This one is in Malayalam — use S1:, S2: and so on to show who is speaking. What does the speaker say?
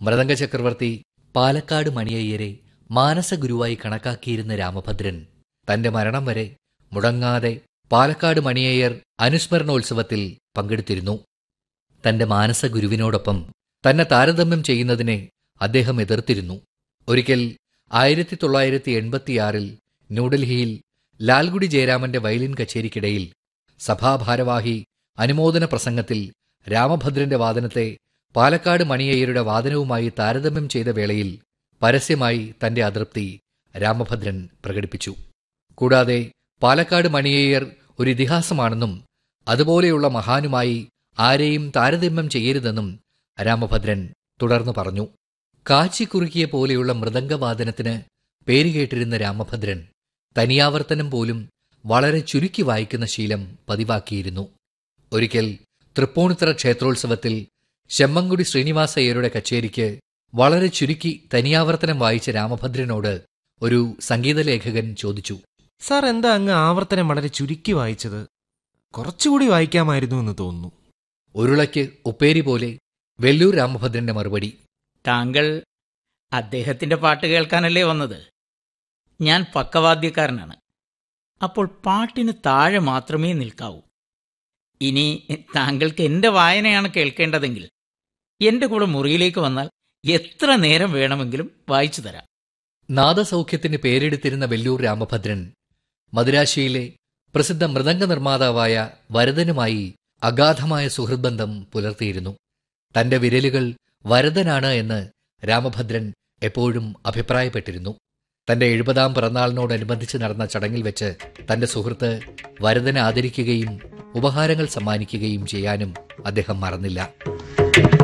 S1: മൃദംഗ ചക്രവർത്തി പാലക്കാട് മണിയയ്യരെ മാനസഗുരുവായി കണക്കാക്കിയിരുന്ന രാമഭദ്രൻ തന്റെ മരണം വരെ മുടങ്ങാതെ പാലക്കാട് മണിയയ്യർ അനുസ്മരണോത്സവത്തിൽ പങ്കെടുത്തിരുന്നു. തന്റെ മാനസഗുരുവിനോടൊപ്പം തന്നെ താരതമ്യം ചെയ്യുന്നതിനെ അദ്ദേഹം എതിർത്തിരുന്നു. ഒരിക്കൽ 1986 ന്യൂഡൽഹിയിൽ ലാൽഗുഡി ജയരാമന്റെ വയലിൻ കച്ചേരിക്കിടയിൽ സഭാഭാരവാഹി അനുമോദന പ്രസംഗത്തിൽ രാമഭദ്രന്റെ വാദനത്തെ പാലക്കാട് മണിയയ്യരുടെ വാദനവുമായി താരതമ്യം ചെയ്ത വേളയിൽ പരസ്യമായി തന്റെ അതൃപ്തി രാമഭദ്രൻ പ്രകടിപ്പിച്ചു. കൂടാതെ പാലക്കാട് മണിയയ്യർ ഒരു ഇതിഹാസമാണെന്നും അതുപോലെയുള്ള മഹാനുമായി ആരെയും താരതമ്യം ചെയ്യരുതെന്നും രാമഭദ്രൻ തുടർന്നു പറഞ്ഞു. കാച്ചിക്കുറുക്കിയെ പോലെയുള്ള മൃദംഗവാദനത്തിന് പേരുകേട്ടിരുന്ന രാമഭദ്രൻ തനിയാവർത്തനം പോലും വളരെ ചുരുക്കി വായിക്കുന്ന ശീലം പതിവാക്കിയിരുന്നു. ഒരിക്കൽ തൃപ്പൂണിത്തുറ ക്ഷേത്രോത്സവത്തിൽ ശെമ്മങ്കുടി ശ്രീനിവാസയ്യരുടെ കച്ചേരിക്ക് വളരെ ചുരുക്കി തനിയാവർത്തനം വായിച്ച രാമഭദ്രനോട് ഒരു സംഗീതലേഖകൻ ചോദിച്ചു,
S2: സാർ എന്താ അങ്ങ് ആവർത്തനം വളരെ ചുരുക്കി വായിച്ചത്? കുറച്ചുകൂടി വായിക്കാമായിരുന്നു എന്ന് തോന്നുന്നു.
S1: ഉരുളയ്ക്ക് ഉപ്പേരി പോലെ വെല്ലൂർ രാമഭദ്രന്റെ മറുപടി,
S3: താങ്കൾ അദ്ദേഹത്തിന്റെ പാട്ട് കേൾക്കാനല്ലേ വന്നത്? ഞാൻ പക്കവാദ്യക്കാരനാണ്. അപ്പോൾ പാട്ടിന് താഴെ മാത്രമേ നിൽക്കാവൂ. ഇനി താങ്കൾക്ക് എന്റെ വായനയാണ് കേൾക്കേണ്ടതെങ്കിൽ എന്റെ കൂടെ മുറിയിലേക്ക് വന്നാൽ എത്ര നേരം വേണമെങ്കിലും വായിച്ചു തരാം.
S1: നാദസൗഖ്യത്തിന് പേരെടുത്തിരുന്ന വെല്ലൂർ രാമഭദ്രൻ മദുരാശിയിലെ പ്രസിദ്ധ മൃദംഗ നിർമ്മാതാവായ വരദനുമായി അഗാധമായ സുഹൃദ്ബന്ധം പുലർത്തിയിരുന്നു. തന്റെ വിരലുകൾ വരദനാണ് എന്ന് രാമഭദ്രൻ എപ്പോഴും അഭിപ്രായപ്പെട്ടിരുന്നു. തന്റെ 70ാം പിറന്നാളിനോടനുബന്ധിച്ച് നടന്ന ചടങ്ങിൽ വെച്ച് തന്റെ സുഹൃത്ത് വരദനെ ആദരിക്കുകയും ഉപഹാരങ്ങൾ സമ്മാനിക്കുകയും ചെയ്യാനും അദ്ദേഹം മറന്നില്ല.